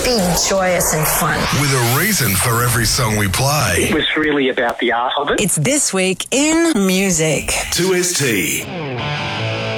be joyous and fun. With a reason for every song we play. It was really about the art of it. It's This Week in Music. 2ST.